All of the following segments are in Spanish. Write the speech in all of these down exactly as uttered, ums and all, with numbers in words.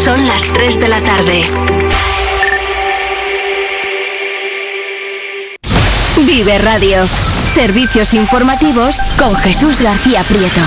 Son las tres de la tarde. Vive Radio. Servicios informativos con Jesús García Prieto.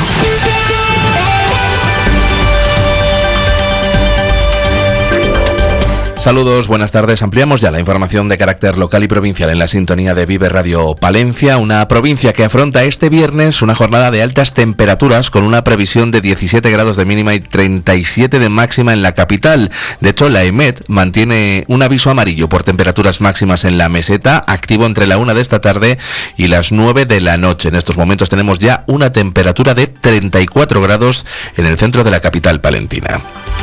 Saludos, buenas tardes. Ampliamos ya la información de carácter local y provincial en la sintonía de Vive Radio Palencia, una provincia que afronta este viernes una jornada de altas temperaturas con una previsión de diecisiete grados de mínima y treinta y siete de máxima en la capital. De hecho, la EMET mantiene un aviso amarillo por temperaturas máximas en la meseta, activo entre la una de esta tarde y las nueve de la noche. En estos momentos tenemos ya una temperatura de treinta y cuatro grados en el centro de la capital palentina.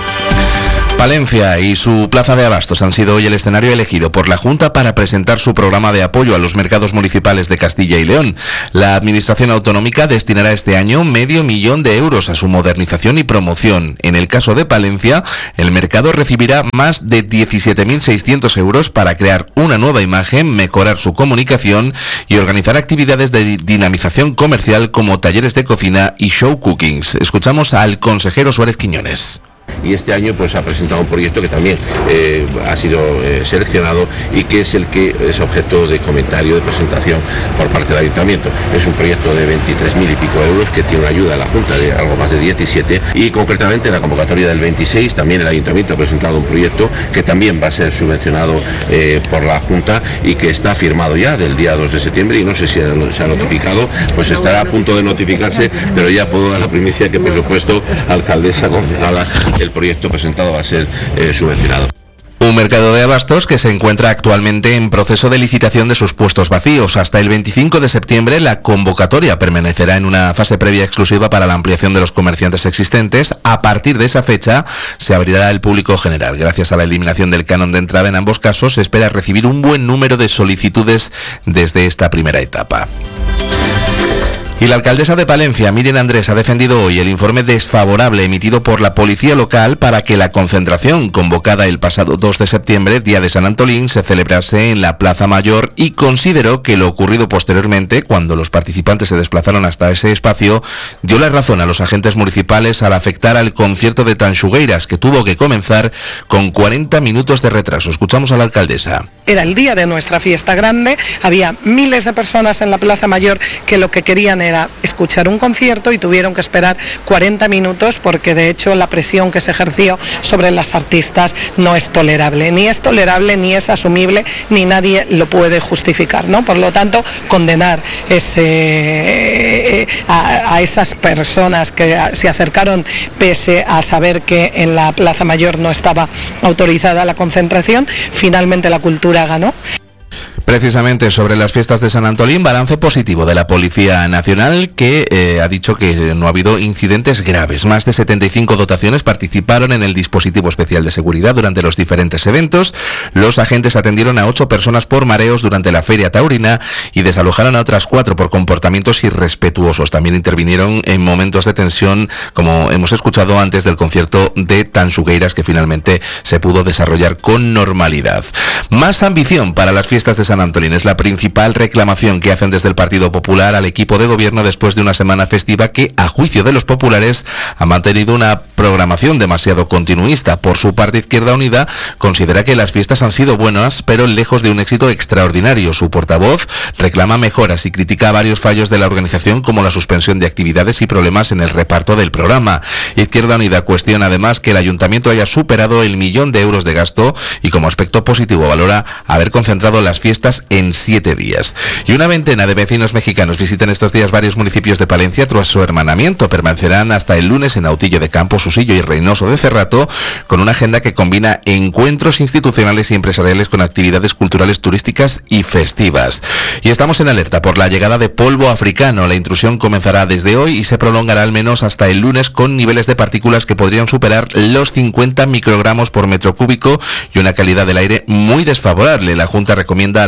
Palencia y su plaza de abastos han sido hoy el escenario elegido por la Junta para presentar su programa de apoyo a los mercados municipales de Castilla y León. La Administración Autonómica destinará este año medio millón de euros a su modernización y promoción. En el caso de Palencia, el mercado recibirá más de diecisiete mil seiscientos euros para crear una nueva imagen, mejorar su comunicación y organizar actividades de dinamización comercial como talleres de cocina y show cookings. Escuchamos al consejero Suárez Quiñones. Y este año pues ha presentado un proyecto que también eh, ha sido eh, seleccionado y que es el que es objeto de comentario, de presentación por parte del Ayuntamiento. Es un proyecto de veintitrés mil y pico euros que tiene una ayuda de la Junta de algo más de diecisiete, y concretamente en la convocatoria del veintiséis también el Ayuntamiento ha presentado un proyecto que también va a ser subvencionado eh, por la Junta y que está firmado ya del día dos de septiembre, y no sé si se ha notificado, pues estará a punto de notificarse, pero ya puedo dar la primicia que por supuesto alcaldesa, concejala, el proyecto presentado va a ser eh, subvencionado. Un mercado de abastos que se encuentra actualmente en proceso de licitación de sus puestos vacíos. Hasta el veinticinco de septiembre la convocatoria permanecerá en una fase previa exclusiva para la ampliación de los comerciantes existentes. A partir de esa fecha se abrirá al público general. Gracias a la eliminación del canon de entrada en ambos casos, se espera recibir un buen número de solicitudes desde esta primera etapa. Y la alcaldesa de Palencia, Miriam Andrés, ha defendido hoy el informe desfavorable emitido por la policía local para que la concentración convocada el pasado dos de septiembre, día de San Antolín, se celebrase en la Plaza Mayor, y consideró que lo ocurrido posteriormente, cuando los participantes se desplazaron hasta ese espacio, dio la razón a los agentes municipales al afectar al concierto de Tanxugueiras, que tuvo que comenzar con cuarenta minutos de retraso. Escuchamos a la alcaldesa. Era el día de nuestra fiesta grande, había miles de personas en la Plaza Mayor que lo que querían era escuchar un concierto y tuvieron que esperar cuarenta minutos, porque de hecho la presión que se ejerció sobre las artistas no es tolerable, ni es tolerable, ni es asumible, ni nadie lo puede justificar, ¿no? Por lo tanto, condenar ese, eh, a, a esas personas que se acercaron pese a saber que en la Plaza Mayor no estaba autorizada la concentración. Finalmente la cultura ganó. Precisamente sobre las fiestas de San Antolín, balance positivo de la Policía Nacional, que eh, ha dicho que no ha habido incidentes graves. Más de setenta y cinco dotaciones participaron en el dispositivo especial de seguridad durante los diferentes eventos. Los agentes atendieron a ocho personas por mareos durante la feria taurina y desalojaron a otras cuatro por comportamientos irrespetuosos. También intervinieron en momentos de tensión, como hemos escuchado antes del concierto de Tanxugueiras, que finalmente se pudo desarrollar con normalidad. Más ambición para las fiestas de San Antolín es la principal reclamación que hacen desde el Partido Popular al equipo de gobierno después de una semana festiva que, a juicio de los populares, ha mantenido una programación demasiado continuista. Por su parte, Izquierda Unida considera que las fiestas han sido buenas, pero lejos de un éxito extraordinario. Su portavoz reclama mejoras y critica varios fallos de la organización, como la suspensión de actividades y problemas en el reparto del programa. Izquierda Unida cuestiona además que el ayuntamiento haya superado el millón de euros de gasto y, como aspecto positivo, valora haber concentrado las fiestas en siete días. Y una veintena de vecinos mexicanos visitan estos días varios municipios de Palencia tras su hermanamiento. Permanecerán hasta el lunes en Autillo de Campos, Usillo y Reynoso de Cerrato, con una agenda que combina encuentros institucionales y empresariales con actividades culturales, turísticas y festivas. Y estamos en alerta por la llegada de polvo africano. La intrusión comenzará desde hoy y se prolongará al menos hasta el lunes, con niveles de partículas que podrían superar los cincuenta microgramos por metro cúbico y una calidad del aire muy desfavorable. La Junta recomienda a las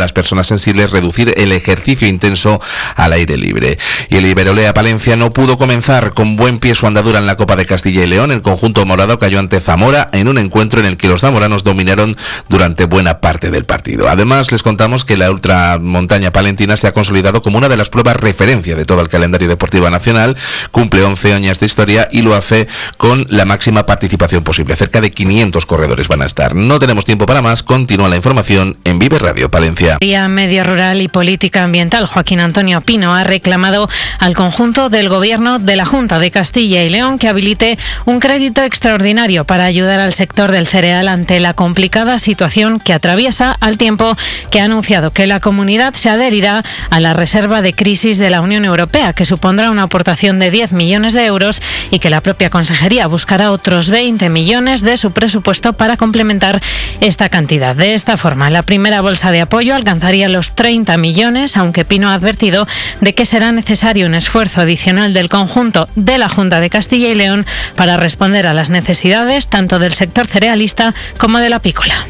las personas sensibles reducir el ejercicio intenso al aire libre. Y el Iberolea Palencia no pudo comenzar con buen pie su andadura en la Copa de Castilla y León. El conjunto morado cayó ante Zamora en un encuentro en el que los zamoranos dominaron durante buena parte del partido. Además, les contamos que la ultramontaña palentina se ha consolidado como una de las pruebas referencia de todo el calendario deportivo nacional. Cumple once años de historia y lo hace con la máxima participación posible. Cerca de quinientos corredores van a estar. No tenemos tiempo para más. Continúa la información en Vive Radio Palencia. Día Medio Rural y Política Ambiental, Joaquín Antonio Pino, ha reclamado al conjunto del Gobierno de la Junta de Castilla y León que habilite un crédito extraordinario para ayudar al sector del cereal ante la complicada situación que atraviesa, al tiempo que ha anunciado que la comunidad se adherirá a la reserva de crisis de la Unión Europea, que supondrá una aportación de diez millones de euros y que la propia Consejería buscará otros veinte millones de su presupuesto para complementar esta cantidad. De esta forma, la primera bolsa de apoyo alcanzaría los treinta millones, aunque Pino ha advertido de que será necesario un esfuerzo adicional del conjunto de la Junta de Castilla y León para responder a las necesidades tanto del sector cerealista como del apícola.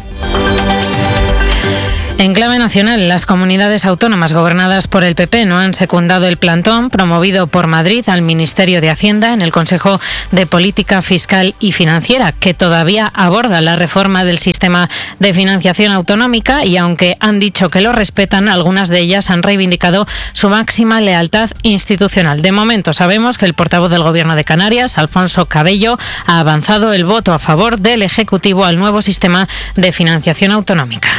En clave nacional, las comunidades autónomas gobernadas por el P P no han secundado el plantón promovido por Madrid al Ministerio de Hacienda en el Consejo de Política Fiscal y Financiera, que todavía aborda la reforma del sistema de financiación autonómica, y aunque han dicho que lo respetan, algunas de ellas han reivindicado su máxima lealtad institucional. De momento sabemos que el portavoz del Gobierno de Canarias, Alfonso Cabello, ha avanzado el voto a favor del Ejecutivo al nuevo sistema de financiación autonómica.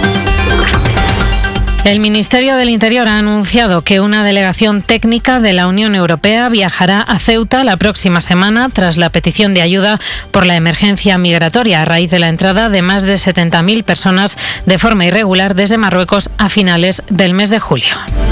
El Ministerio del Interior ha anunciado que una delegación técnica de la Unión Europea viajará a Ceuta la próxima semana tras la petición de ayuda por la emergencia migratoria a raíz de la entrada de más de setenta mil personas de forma irregular desde Marruecos a finales del mes de julio.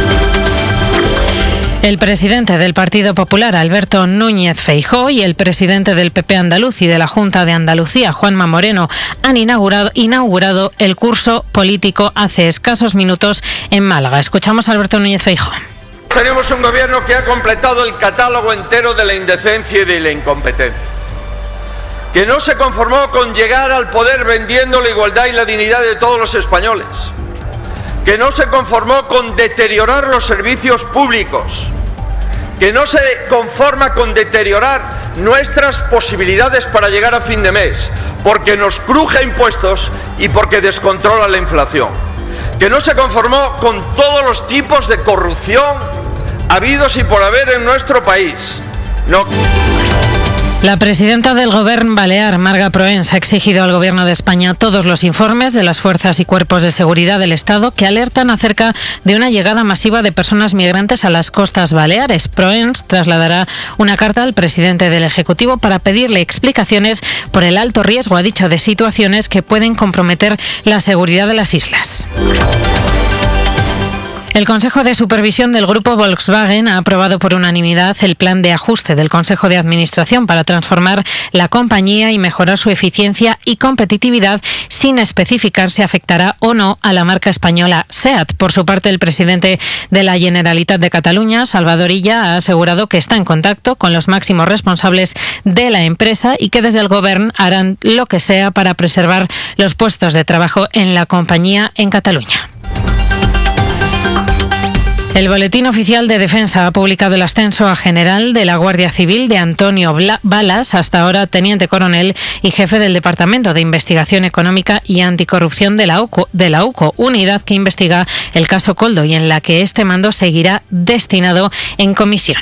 El presidente del Partido Popular, Alberto Núñez Feijóo, y el presidente del P P andaluz y de la Junta de Andalucía, Juanma Moreno, han inaugurado, inaugurado el curso político hace escasos minutos en Málaga. Escuchamos a Alberto Núñez Feijóo. Tenemos un gobierno que ha completado el catálogo entero de la indecencia y de la incompetencia, que no se conformó con llegar al poder vendiendo la igualdad y la dignidad de todos los españoles, que no se conformó con deteriorar los servicios públicos, que no se conforma con deteriorar nuestras posibilidades para llegar a fin de mes, porque nos cruje impuestos y porque descontrola la inflación, que no se conformó con todos los tipos de corrupción habidos y por haber en nuestro país. No. La presidenta del Gobierno Balear, Marga Proens, ha exigido al Gobierno de España todos los informes de las fuerzas y cuerpos de seguridad del Estado que alertan acerca de una llegada masiva de personas migrantes a las costas baleares. Proens trasladará una carta al presidente del Ejecutivo para pedirle explicaciones por el alto riesgo, ha dicho, de situaciones que pueden comprometer la seguridad de las islas. El Consejo de Supervisión del Grupo Volkswagen ha aprobado por unanimidad el plan de ajuste del Consejo de Administración para transformar la compañía y mejorar su eficiencia y competitividad, sin especificar si afectará o no a la marca española SEAT. Por su parte, el presidente de la Generalitat de Cataluña, Salvador Illa, ha asegurado que está en contacto con los máximos responsables de la empresa y que desde el Gobierno harán lo que sea para preservar los puestos de trabajo en la compañía en Cataluña. El Boletín Oficial de Defensa ha publicado el ascenso a general de la Guardia Civil de Antonio Bla- Balas, hasta ahora teniente coronel y jefe del Departamento de Investigación Económica y Anticorrupción de la U C O, de la U C O, unidad que investiga el caso Coldo y en la que este mando seguirá destinado en comisión.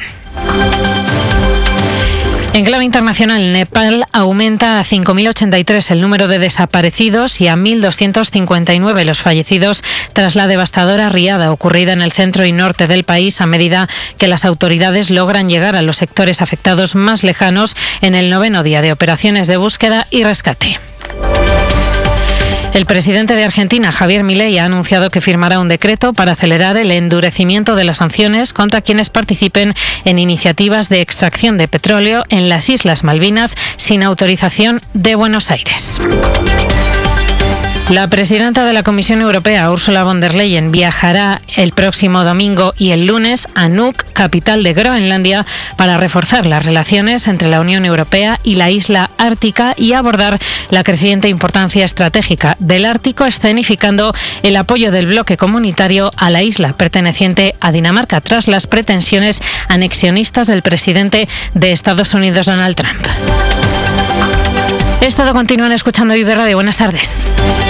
En clave internacional, Nepal aumenta a cinco mil ochenta y tres el número de desaparecidos y a mil doscientos cincuenta y nueve los fallecidos tras la devastadora riada ocurrida en el centro y norte del país, a medida que las autoridades logran llegar a los sectores afectados más lejanos en el noveno día de operaciones de búsqueda y rescate. El presidente de Argentina, Javier Milei, ha anunciado que firmará un decreto para acelerar el endurecimiento de las sanciones contra quienes participen en iniciativas de extracción de petróleo en las Islas Malvinas sin autorización de Buenos Aires. La presidenta de la Comisión Europea, Ursula von der Leyen, viajará el próximo domingo y el lunes a Nuuk, capital de Groenlandia, para reforzar las relaciones entre la Unión Europea y la isla ártica y abordar la creciente importancia estratégica del Ártico, escenificando el apoyo del bloque comunitario a la isla perteneciente a Dinamarca tras las pretensiones anexionistas del presidente de Estados Unidos, Donald Trump. Es todo, continúan escuchando Vive Radio. Buenas tardes.